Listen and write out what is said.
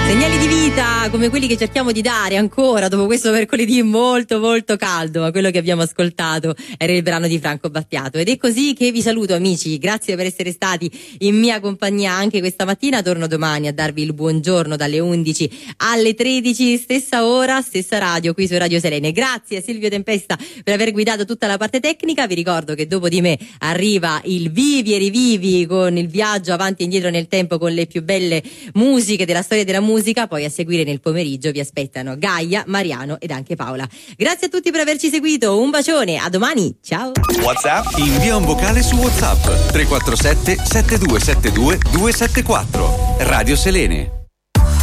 Segnali di vita come quelli che cerchiamo di dare ancora dopo questo mercoledì molto molto caldo, ma quello che abbiamo ascoltato era il brano di Franco Battiato. Ed è così che vi saluto, amici, grazie per essere stati in mia compagnia anche questa mattina. Torno domani a darvi il buongiorno dalle 11 alle 13, stessa ora, stessa radio qui su Radio Selene. Grazie a Silvio Tempesta per aver guidato tutta la parte tecnica. Vi ricordo che dopo di me arriva il Vivi e Rivivi con il viaggio avanti e indietro nel tempo con le più belle musiche della storia della musica. Poi a seguire nel pomeriggio vi aspettano Gaia, Mariano ed anche Paola. Grazie a tutti per averci seguito, un bacione, a domani, ciao. WhatsApp? Invia un vocale su WhatsApp 347 7272 274. Radio Selene.